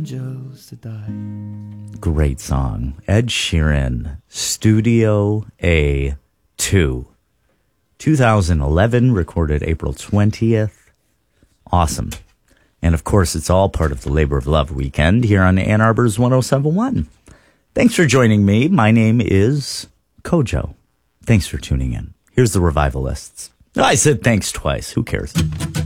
angels to die. Great song. Ed Sheeran, Studio A2. 2011, recorded April 20th. Awesome. And of course, it's all part of the Labor of Love weekend here on Ann Arbor's 107.1. Thanks for joining me. My name is Kojo. Thanks for tuning in. Here's the Revivalists. I said thanks twice. Who cares?